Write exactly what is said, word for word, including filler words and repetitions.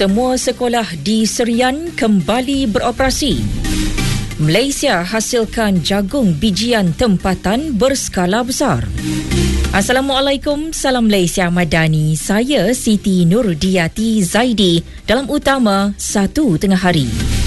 Semua sekolah di Serian kembali beroperasi. Malaysia hasilkan jagung bijian tempatan berskala besar. Assalamualaikum, salam Malaysia Madani. Saya Siti Nurdiati Zaidi dalam utama satu tengah hari.